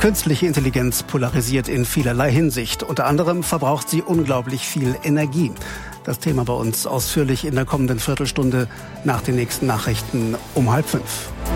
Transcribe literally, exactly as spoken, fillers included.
Künstliche Intelligenz polarisiert in vielerlei Hinsicht. Unter anderem verbraucht sie unglaublich viel Energie. Das Thema bei uns ausführlich in der kommenden Viertelstunde nach den nächsten Nachrichten um halb fünf.